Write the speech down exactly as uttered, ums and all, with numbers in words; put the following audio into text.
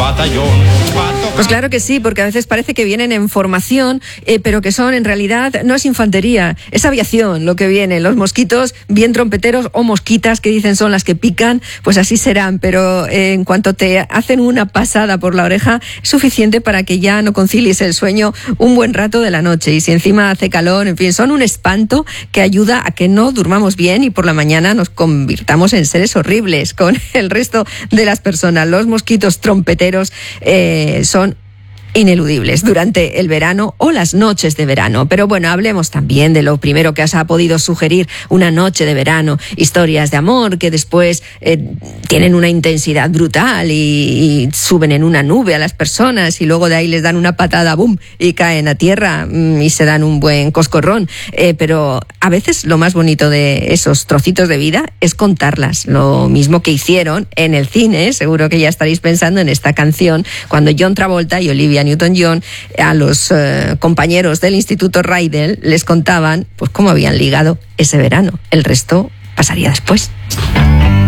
Pues claro que sí, porque a veces parece que vienen en formación, eh, pero que son en realidad, no es infantería, es aviación lo que viene. Los mosquitos bien trompeteros o mosquitas que dicen son las que pican, pues así serán, pero eh, en cuanto te hacen una pasada por la oreja es suficiente para que ya no concilies el sueño un buen rato de la noche. Y si encima hace calor, en fin, son un espanto que ayuda a que no durmamos bien y por la mañana nos convirtamos en seres horribles con el resto de las personas. Los mosquitos trompeteros eh, son ineludibles durante el verano o las noches de verano. Pero bueno, hablemos también de lo primero que os ha podido sugerir una noche de verano, historias de amor que después eh, tienen una intensidad brutal y, y suben en una nube a las personas y luego de ahí les dan una patada, boom, y caen a tierra y se dan un buen coscorrón. Eh, pero a veces lo más bonito de esos trocitos de vida es contarlas, lo mismo que hicieron en el cine. Seguro que ya estaréis pensando en esta canción cuando John Travolta y Olivia Newton-John a los eh, compañeros del Instituto Rydell les contaban pues cómo habían ligado ese verano. El resto pasaría después.